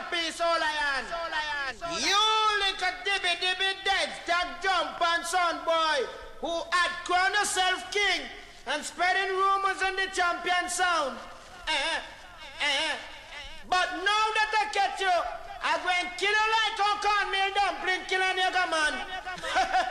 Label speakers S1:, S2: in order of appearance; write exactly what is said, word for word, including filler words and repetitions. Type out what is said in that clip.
S1: a piece, all lion. You little dibby dibby dead, tag jump and son boy, who had crowned yourself king and spreading rumors on the champion sound. Eh, eh. But now that I catch you, I'm going to kill you like Uncle